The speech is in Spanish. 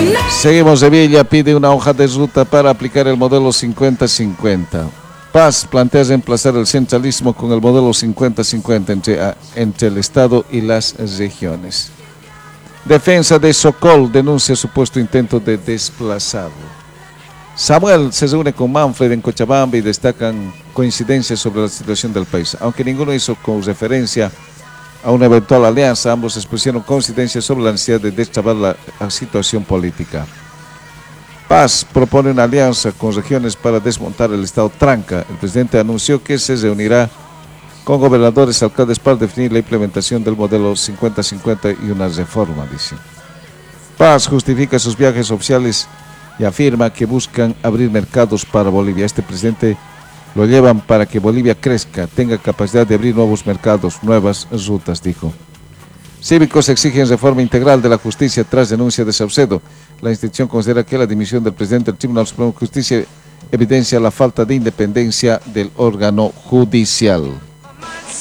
Seguimos. Sevilla pide una hoja de ruta para aplicar el modelo 50-50. Paz plantea reemplazar el centralismo con el modelo 50-50 entre el Estado y las regiones. Defensa de Sokol denuncia supuesto intento de desplazarlo. Samuel se reúne con Manfred en Cochabamba y destacan coincidencias sobre la situación del país. Aunque ninguno hizo con referencia a una eventual alianza, ambos expusieron coincidencias sobre la necesidad de destrabar la situación política. Paz propone una alianza con regiones para desmontar el Estado tranca. El presidente anunció que se reunirá con gobernadores y alcaldes para definir la implementación del modelo 50-50 y una reforma, dice. Paz justifica sus viajes oficiales y afirma que buscan abrir mercados para Bolivia. Este presidente lo llevan para que Bolivia crezca, tenga capacidad de abrir nuevos mercados, nuevas rutas, dijo. Cívicos exigen reforma integral de la justicia tras denuncia de Saucedo. La institución considera que la dimisión del presidente del Tribunal Supremo de Justicia evidencia la falta de independencia del órgano judicial.